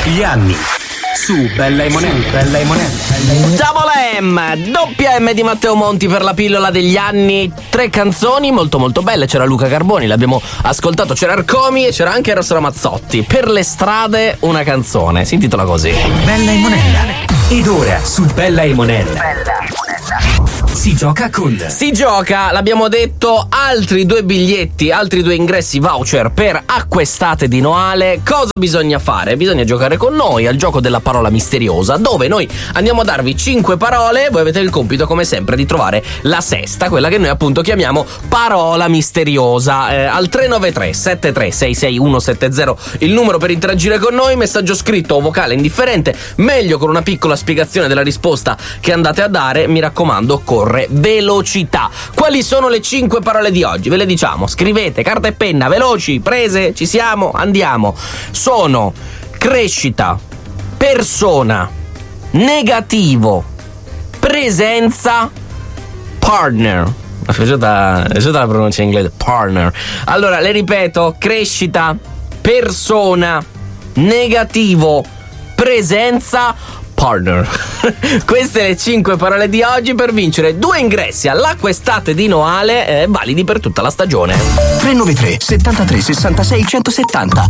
Gli anni su Bella e Monella. Double M, doppia M di Matteo Monti per la pillola degli anni. 3 canzoni molto molto belle. C'era Luca Carboni, l'abbiamo ascoltato. C'era Arcomi e c'era anche Eros Ramazzotti. Per le strade una canzone, si intitola così: Bella e Monella. Ed ora su Bella e Monella si gioca, l'abbiamo detto, altri 2 biglietti, altri 2 ingressi voucher per Acquestate di Noale. Cosa bisogna fare? Bisogna giocare con noi al gioco della parola misteriosa, dove noi andiamo a darvi 5 parole. Voi avete il compito, come sempre, di trovare la sesta, quella che noi appunto chiamiamo parola misteriosa. Al 393 7366 170 il numero per interagire con noi. Messaggio scritto o vocale indifferente, meglio con una piccola spiegazione della risposta che andate a dare. Mi raccomando, occorre velocità. Quali sono le 5 parole di oggi? Ve le diciamo, scrivete, carta e penna, veloci, prese, ci siamo, andiamo. Sono crescita, persona, negativo, presenza, partner. Mi è piaciuta la pronuncia in inglese, partner. Allora, le ripeto: crescita, persona, negativo, presenza, partner. Queste le 5 parole di oggi per vincere 2 ingressi all'Acquestate di Noale, validi per tutta la stagione. 393 73 66 170.